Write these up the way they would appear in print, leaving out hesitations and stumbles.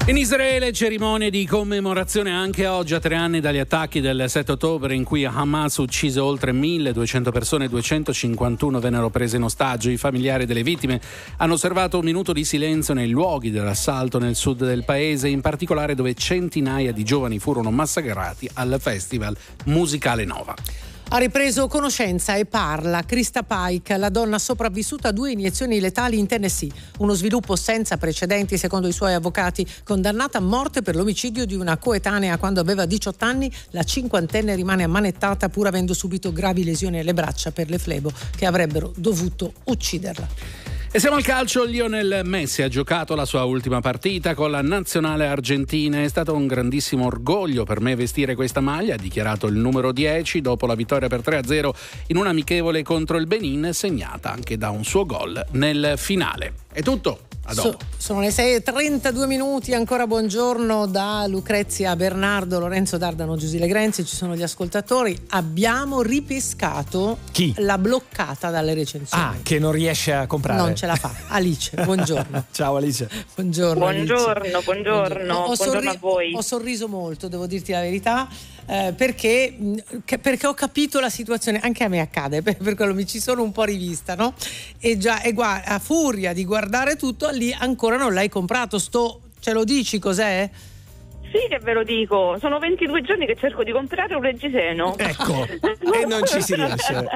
In Israele cerimonie di commemorazione anche oggi, a 3 anni dagli attacchi del 7 ottobre in cui Hamas uccise oltre 1.200 persone e 251 vennero prese in ostaggio. I familiari delle vittime hanno osservato un minuto di silenzio nei luoghi dell'assalto nel sud del paese, in particolare dove centinaia di giovani furono massacrati al festival musicale Nova. Ha ripreso conoscenza e parla Krista Pike, la donna sopravvissuta a 2 iniezioni letali in Tennessee. Uno sviluppo senza precedenti secondo i suoi avvocati. Condannata a morte per l'omicidio di una coetanea quando aveva 18 anni, la cinquantenne rimane ammanettata pur avendo subito gravi lesioni alle braccia per le flebo che avrebbero dovuto ucciderla. E siamo al calcio. Lionel Messi ha giocato la sua ultima partita con la nazionale argentina. È stato un grandissimo orgoglio per me vestire questa maglia, ha dichiarato il numero 10 dopo la vittoria per 3-0 in un amichevole contro il Benin, segnata anche da un suo gol nel finale. È tutto. Sono le 6:32, ancora buongiorno da Lucrezia Bernardo, Lorenzo D'Ardano, Giusile Grenzi, ci sono gli ascoltatori. Abbiamo ripescato chi? La bloccata dalle recensioni. Ah, che non riesce a comprare. Non ce la fa. Alice, buongiorno. Ciao Alice. Buongiorno Buongiorno a voi. Ho sorriso molto, devo dirti la verità. Perché ho capito la situazione, anche a me accade, per quello mi ci sono un po' rivista, no? E a furia di guardare tutto, lì ancora non l'hai comprato, ce lo dici cos'è? Sì che ve lo dico, sono 22 giorni che cerco di comprare un reggiseno. Ecco, e non ci si riesce.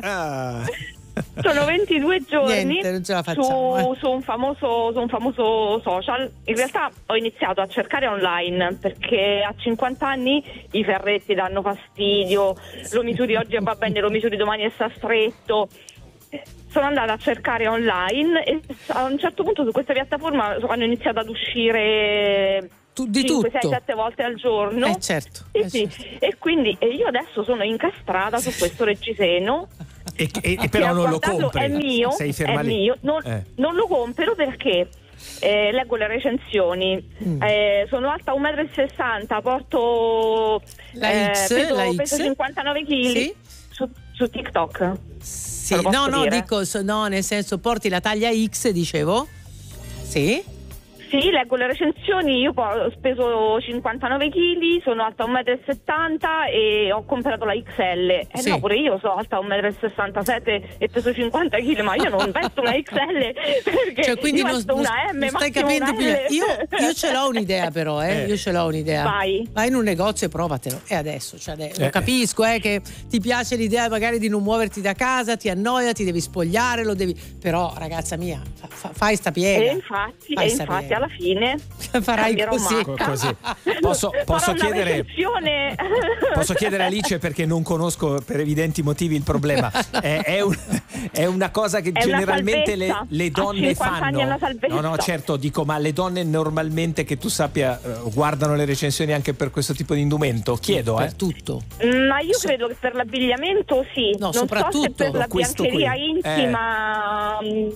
Sono 22 giorni. Niente, non ce la facciamo, su un famoso social. In realtà ho iniziato a cercare online perché a 50 anni i ferretti danno fastidio, lo misuri oggi e va bene, lo misuri domani e sta stretto. Sono andata a cercare online e a un certo punto su questa piattaforma hanno iniziato ad uscire di 5, tutto. 6, 7 volte al giorno. Certo. Sì. E quindi io adesso sono incastrata su questo reggiseno. E però non lo compri. È mio, sei ferma è lì. mio. Non lo compro perché leggo le recensioni. Sono alta 1,60 m, porto peso 59 kg. Sì? Su TikTok. Sì, nel senso porti la taglia X, dicevo. Sì. Sì, leggo le recensioni, io ho speso 59 kg, sono alta 1,70 m e ho comprato la XL. Sì. No, pure io sono alta 1,67 m e peso 50 kg, ma io non vesto una XL perché cioè, quindi io vesto una M, non stai capendo più. Io ce l'ho un'idea però, io ce l'ho un'idea. Vai in un negozio e provatelo. E adesso, lo capisco, che ti piace l'idea magari di non muoverti da casa, ti annoia, ti devi spogliare, però ragazza mia, fai sta piega. E infatti alla fine farai così. Posso chiedere a Alice, perché non conosco per evidenti motivi il problema. È una cosa che generalmente le donne fanno. No, certo, dico, ma le donne normalmente, che tu sappia, guardano le recensioni anche per questo tipo di indumento? Chiedo, per tutto. Ma io credo che per l'abbigliamento sì. No, non soprattutto so se per la biancheria intima.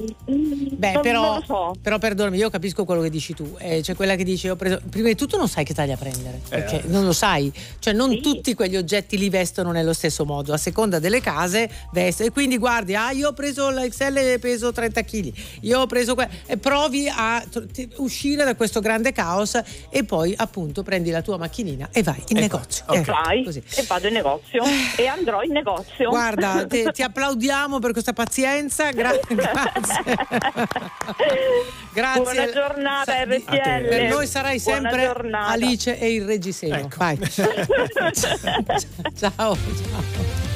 Non lo so. Però perdonami, io capisco quello che dici tu. C'è quella che dice: ho preso. Prima di tutto non sai che taglia prendere, perché non lo sai. Cioè, non tutti quegli oggetti li vestono nello stesso modo. A seconda delle case veste. E quindi guardi, io ho preso la XL, peso 30 kg. Io ho preso e provi a uscire da questo grande caos e poi appunto prendi la tua macchinina e vai in negozio. Così. E vado in negozio e andrò in negozio. Guarda, ti applaudiamo per questa pazienza. Grazie. Grazie. Buona giornata RTL. Per noi sarai sempre Alice e il reggiseno. Ecco. Vai. Ciao.